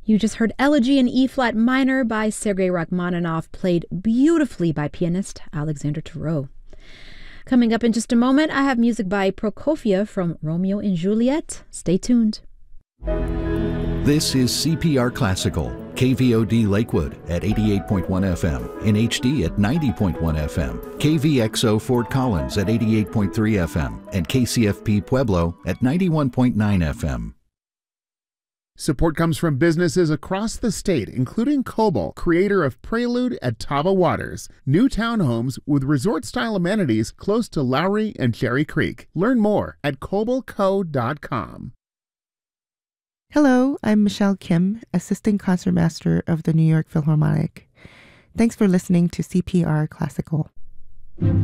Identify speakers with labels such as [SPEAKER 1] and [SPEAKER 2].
[SPEAKER 1] You just heard Elegy in E-flat minor by Sergei Rachmaninoff, played beautifully by pianist Alexander Tarot. Coming up in just a moment, I have music by Prokofiev from Romeo and Juliet. Stay tuned.
[SPEAKER 2] This is CPR Classical, KVOD Lakewood at 88.1 FM, in HD at 90.1 FM, KVXO Fort Collins at 88.3 FM, and KCFP Pueblo at 91.9 FM.
[SPEAKER 3] Support comes from businesses across the state, including Cobalt, creator of Prelude at Tava Waters, new townhomes with resort-style amenities close to Lowry and Cherry Creek. Learn more at cobaltco.com.
[SPEAKER 4] Hello, I'm Michelle Kim, Assistant Concertmaster of the New York Philharmonic. Thanks for listening to CPR Classical.